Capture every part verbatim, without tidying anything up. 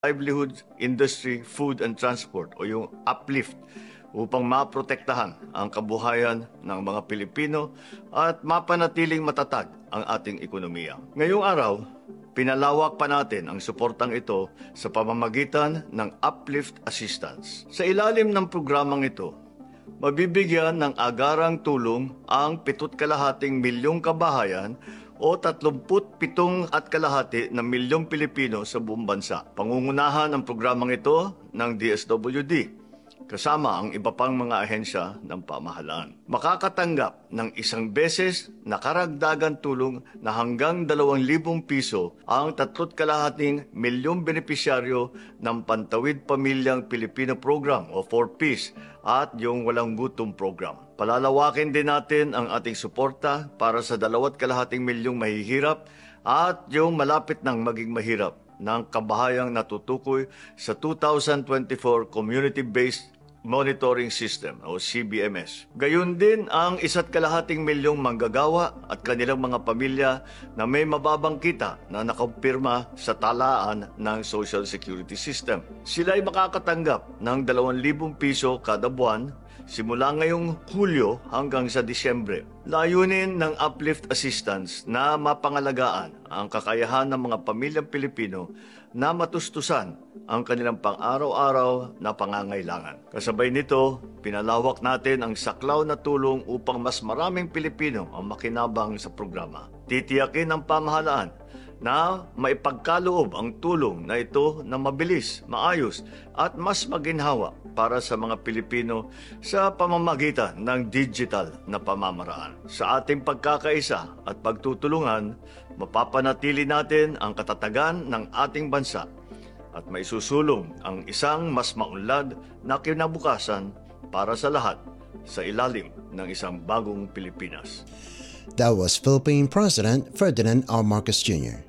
livelihood industry, food and transport o yung uplift upang maprotektahan ang kabuhayan ng mga Pilipino at mapanatiling matatag ang ating ekonomiya. Ngayong araw, pinalawak pa natin ang suportang ito sa pamamagitan ng Uplift Assistance. Sa ilalim ng programang ito, mabibigyan ng agarang tulong ang pitut kalahating milyong kabahayan o tatlumput pitong at kalahati na milyong Pilipino sa buong bansa. Pangungunahan ang programang ito ng D S W D, kasama ang iba pang mga ahensya ng pamahalaan. Makakatanggap ng isang beses na karagdagan tulong na hanggang dalawang libong piso ang tatlot kalahating milyong benepisyaryo ng Pantawid Pamilyang Pilipino Program o four Ps at yung Walang Gutom Program. Palalawakin din natin ang ating suporta para sa dalawat kalahating milyong mahihirap at yung malapit nang maging mahirap ng kabahayang natutukoy sa two thousand twenty-four Community-Based Monitoring System o C B M S. Gayun din ang isa't kalahating milyong manggagawa at kanilang mga pamilya na may mababang kita na nakampirma sa talaan ng Social Security System. Sila ay makakatanggap ng dalawang libong piso kada buwan simula ngayong Hulyo hanggang sa Disyembre. Layunin ng Uplift Assistance na mapangalagaan ang kakayahan ng mga pamilyang Pilipino na matustusan ang kanilang pang-araw-araw na pangangailangan. Kasabay nito, pinalawak natin ang saklaw na tulong upang mas maraming Pilipino ang makinabang sa programa. Titiyakin ng pamahalaan na maipagkaloob ang tulong na ito na mabilis, maayos at mas maginhawa para sa mga Pilipino sa pamamagitan ng digital na pamamaraan. Sa ating pagkakaisa at pagtutulungan, mapapanatili natin ang katatagan ng ating bansa at maisusulong ang isang mas maunlad na kinabukasan para sa lahat sa ilalim ng isang bagong Pilipinas. That was Philippine President Ferdinand R. Marcos Junior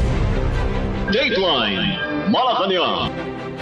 Dateline Malacanang.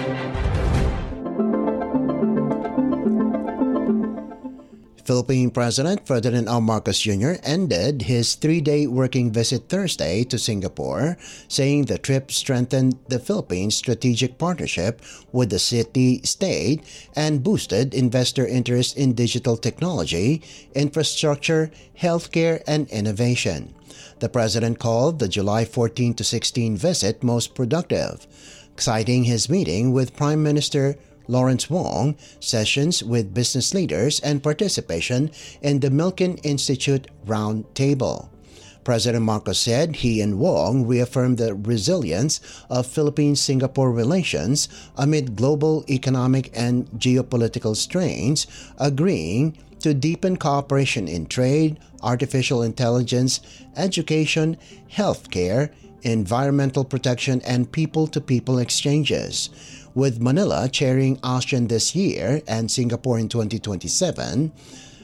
Philippine President Ferdinand R. Marcos Junior ended his three-day working visit Thursday to Singapore, saying the trip strengthened the Philippines' strategic partnership with the city-state and boosted investor interest in digital technology, infrastructure, healthcare, and innovation. The President called the July fourteenth to sixteenth visit most productive, citing his meeting with Prime Minister Lawrence Wong, sessions with business leaders, and participation in the Milken Institute Roundtable. President Marcos said he and Wong reaffirmed the resilience of Philippine-Singapore relations amid global economic and geopolitical strains, agreeing to deepen cooperation in trade, artificial intelligence, education, healthcare, environmental protection, and people-to-people exchanges. With Manila chairing ASEAN this year and Singapore in twenty twenty-seven,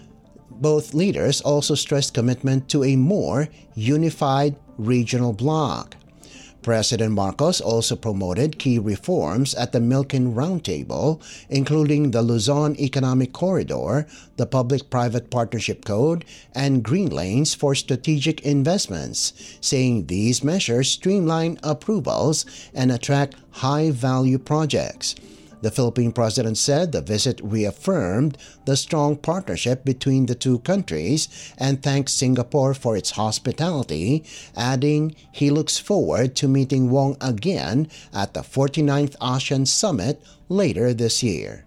both leaders also stressed commitment to a more unified regional bloc. President Marcos also promoted key reforms at the Milken Roundtable, including the Luzon Economic Corridor, the Public-Private Partnership Code, and Green Lanes for strategic investments, saying these measures streamline approvals and attract high-value projects. The Philippine President said the visit reaffirmed the strong partnership between the two countries and thanked Singapore for its hospitality, adding he looks forward to meeting Wong again at the forty-ninth ASEAN Summit later this year.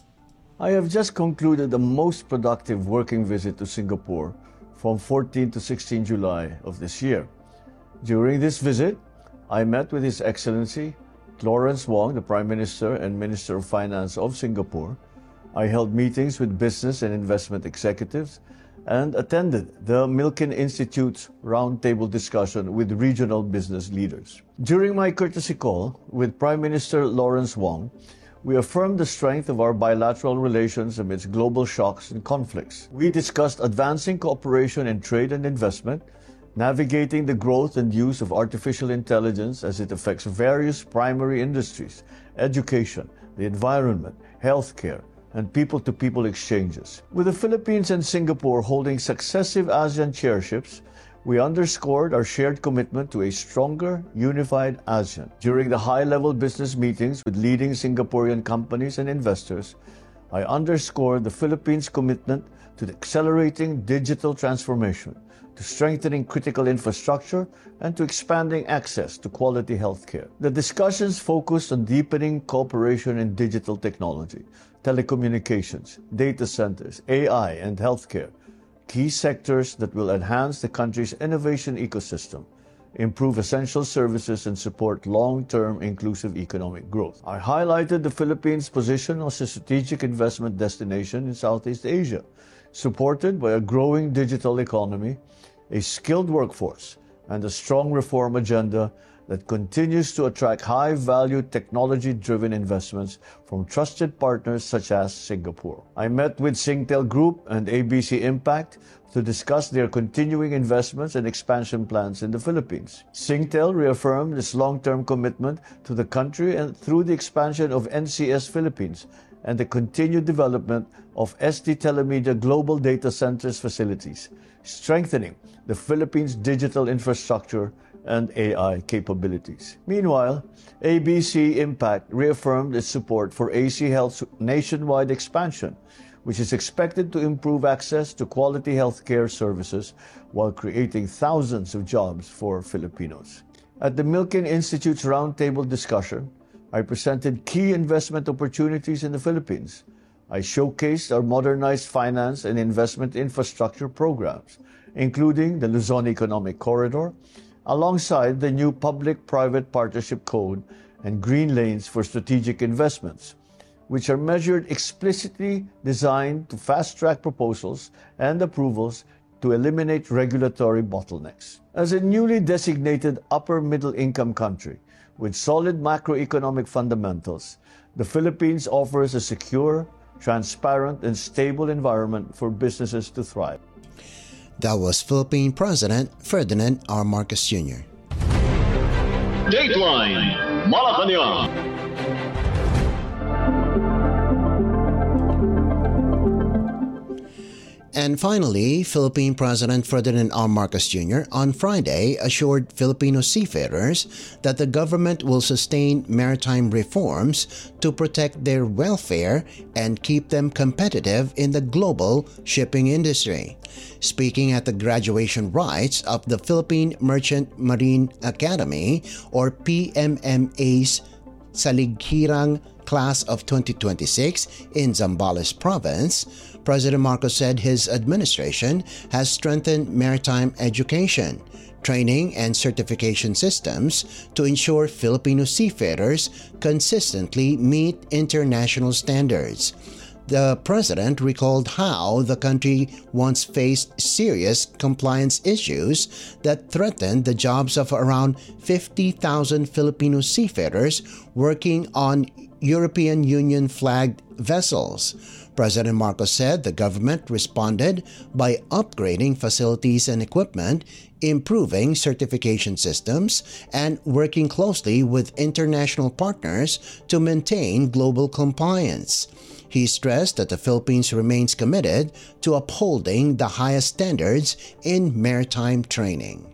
I have just concluded the most productive working visit to Singapore from fourteenth to sixteenth July of this year. During this visit, I met with His Excellency Lawrence Wong, the Prime Minister and Minister of Finance of Singapore. I held meetings with business and investment executives and attended the Milken Institute's roundtable discussion with regional business leaders. During my courtesy call with Prime Minister Lawrence Wong, we affirmed the strength of our bilateral relations amidst global shocks and conflicts. We discussed advancing cooperation in trade and investment, navigating the growth and use of artificial intelligence as it affects various primary industries, education, the environment, healthcare, and people-to-people exchanges. With the Philippines and Singapore holding successive ASEAN chairships, we underscored our shared commitment to a stronger, unified ASEAN. During the high-level business meetings with leading Singaporean companies and investors, I underscored the Philippines' commitment to accelerating digital transformation, to strengthening critical infrastructure, and to expanding access to quality healthcare. The discussions focused on deepening cooperation in digital technology, telecommunications, data centers, A I, and healthcare, key sectors that will enhance the country's innovation ecosystem, improve essential services, and support long-term inclusive economic growth. I highlighted the Philippines' position as a strategic investment destination in Southeast Asia, supported by a growing digital economy, a skilled workforce, and a strong reform agenda that continues to attract high-value technology-driven investments from trusted partners such as Singapore. I met with Singtel Group and A B C Impact to discuss their continuing investments and expansion plans in the Philippines. Singtel reaffirmed its long-term commitment to the country and through the expansion of N C S Philippines and the continued development of S T Telemedia Global Data Centers facilities, strengthening the Philippines' digital infrastructure and A I capabilities. Meanwhile, A B C Impact reaffirmed its support for A C Health's nationwide expansion, which is expected to improve access to quality healthcare services while creating thousands of jobs for Filipinos. At the Milken Institute's roundtable discussion, I presented key investment opportunities in the Philippines. I showcased our modernized finance and investment infrastructure programs, including the Luzon Economic Corridor, alongside the new Public-Private Partnership Code and Green Lanes for Strategic Investments, which are measured explicitly designed to fast-track proposals and approvals to eliminate regulatory bottlenecks. As a newly designated upper-middle-income country with solid macroeconomic fundamentals, the Philippines offers a secure, transparent, and stable environment for businesses to thrive. That was Philippine President Ferdinand R. Marcos Junior Dateline Malacanang. And finally, Philippine President Ferdinand R. Marcos Junior on Friday assured Filipino seafarers that the government will sustain maritime reforms to protect their welfare and keep them competitive in the global shipping industry. Speaking at the graduation rites of the Philippine Merchant Marine Academy, or P M M A's Salighirang Class of twenty twenty-six in Zambales Province, President Marcos said his administration has strengthened maritime education, training, and certification systems to ensure Filipino seafarers consistently meet international standards. The president recalled how the country once faced serious compliance issues that threatened the jobs of around fifty thousand Filipino seafarers working on European Union flagged vessels. President Marcos said the government responded by upgrading facilities and equipment, improving certification systems, and working closely with international partners to maintain global compliance. He stressed that the Philippines remains committed to upholding the highest standards in maritime training.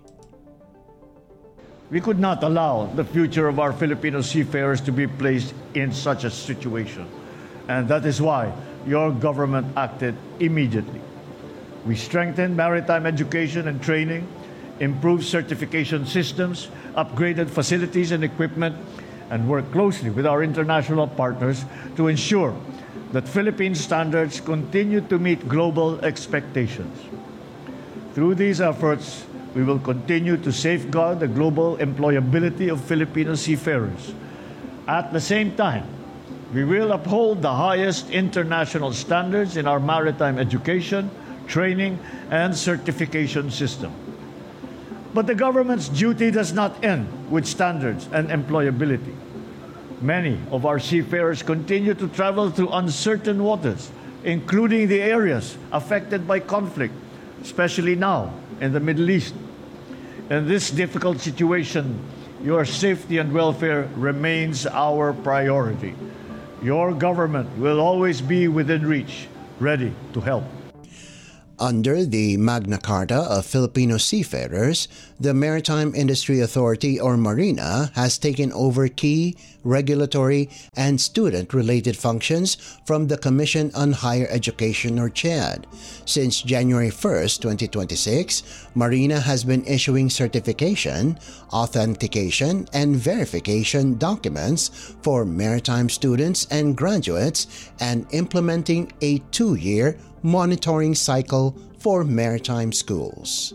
We could not allow the future of our Filipino seafarers to be placed in such a situation. And that is why your government acted immediately. We strengthened maritime education and training, improved certification systems, upgraded facilities and equipment, and worked closely with our international partners to ensure that Philippine standards continue to meet global expectations. Through these efforts, we will continue to safeguard the global employability of Filipino seafarers. At the same time, we will uphold the highest international standards in our maritime education, training, and certification system. But the government's duty does not end with standards and employability. Many of our seafarers continue to travel through uncertain waters, including the areas affected by conflict, especially now in the Middle East. In this difficult situation, your safety and welfare remains our priority. Your government will always be within reach, ready to help. Under the Magna Carta of Filipino Seafarers, the Maritime Industry Authority or MARINA has taken over key regulatory and student-related functions from the Commission on Higher Education or C H E D. Since January first, twenty twenty-six, MARINA has been issuing certification, authentication, and verification documents for maritime students and graduates and implementing a two-year monitoring cycle for maritime schools.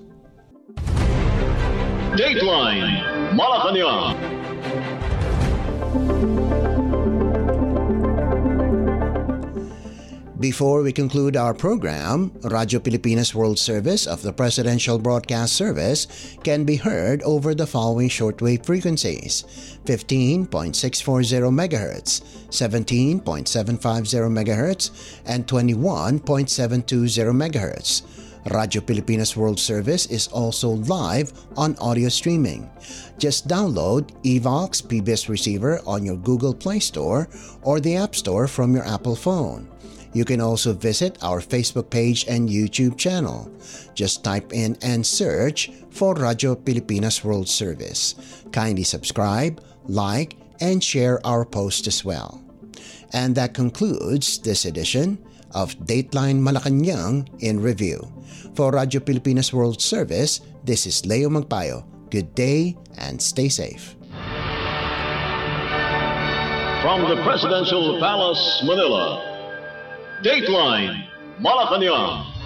Dateline Malacanang. Before we conclude our program, Radyo Pilipinas World Service of the Presidential Broadcast Service can be heard over the following shortwave frequencies: fifteen point six four zero megahertz, seventeen point seven five zero megahertz, and twenty-one point seven two zero megahertz. Radyo Pilipinas World Service is also live on audio streaming. Just download Evox P B S Receiver on your Google Play Store or the App Store from your Apple phone. You can also visit our Facebook page and YouTube channel. Just type in and search for Radyo Pilipinas World Service. Kindly subscribe, like, and share our post as well. And that concludes this edition of Dateline Malacanang in Review. For Radyo Pilipinas World Service, this is Leo Magpayo. Good day and stay safe. From the Presidential Palace, Manila, Dateline Malacanang.